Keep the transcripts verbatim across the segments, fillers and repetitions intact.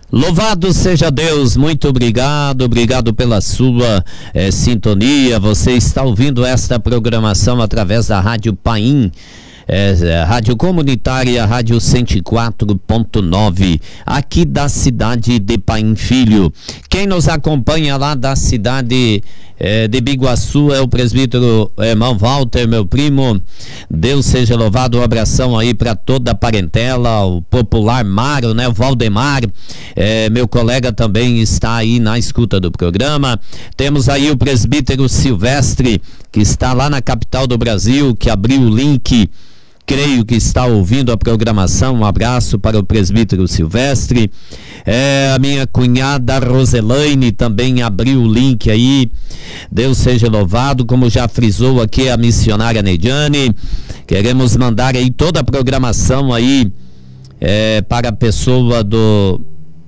Louvado seja Deus, muito obrigado, obrigado pela sua eh, sintonia. Você está ouvindo esta programação através da Rádio Paim, eh, Rádio Comunitária, Rádio cento e quatro ponto nove, aqui da cidade de Paim Filho. Quem nos acompanha lá da cidade eh, de Biguaçu é o presbítero irmão Walter, meu primo. Deus seja louvado, um abração aí para toda a parentela, o popular Mário, né, o Valdemar. É, meu colega também está aí na escuta do programa. Temos aí o presbítero Silvestre, que está lá na capital do Brasil, que abriu o link, creio que está ouvindo a programação. Um abraço para o presbítero Silvestre. É, a minha cunhada Roselaine também abriu o link aí. Deus seja louvado, como já frisou aqui a missionária Neidiane. Queremos mandar aí toda a programação aí é, para a pessoa do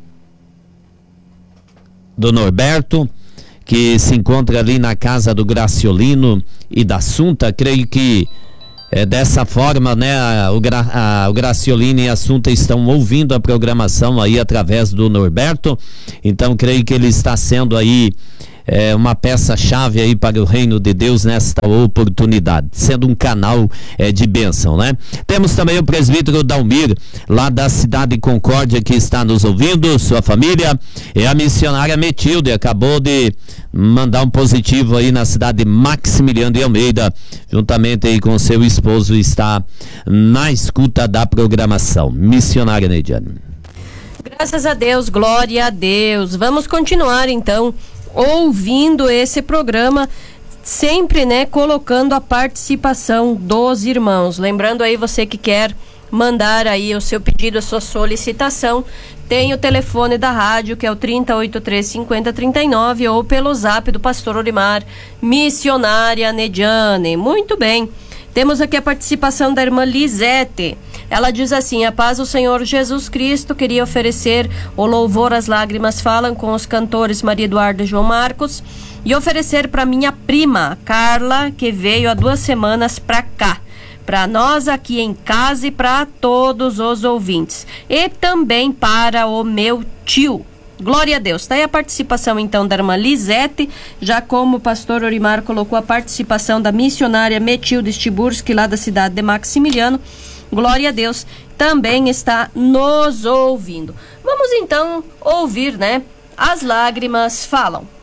do Norberto, que se encontra ali na casa do Graciolino e da Assunta. Creio que é dessa forma, né, a, o, Gra, a, o Graciolino e a Assunta estão ouvindo a programação aí através do Norberto. Então creio que ele está sendo aí é, uma peça-chave aí para o reino de Deus nesta oportunidade, sendo um canal é, de bênção, né? Temos também o presbítero Dalmir, lá da cidade de Concórdia, que está nos ouvindo, sua família. É a missionária Metilde, acabou de mandar um positivo aí na cidade de Maximiliano de Almeida, juntamente aí com seu esposo, está na escuta da programação. Missionária Neidiane. Graças a Deus, glória a Deus. Vamos continuar então ouvindo esse programa, sempre, né, colocando a participação dos irmãos. Lembrando aí, você que quer mandar aí o seu pedido, a sua solicitação, tem o telefone da rádio, que é o trinta, oitenta e três, cinquenta, trinta e nove, ou pelo zap do pastor Olimar, missionária Neidiane. Muito bem. Temos aqui a participação da irmã Lisete. Ela diz assim: a paz do Senhor Jesus Cristo, queria oferecer o louvor às lágrimas falam com os cantores Maria Eduarda e João Marcos, e oferecer para minha prima Carla, que veio há duas semanas para cá, para nós aqui em casa e para todos os ouvintes, e também para o meu tio. Glória a Deus. Está aí a participação então da irmã Lisete, já como o pastor Olimar colocou a participação da missionária Metilde Stiburski, lá da cidade de Maximiliano. Glória a Deus, também está nos ouvindo. Vamos então ouvir, né? As lágrimas falam.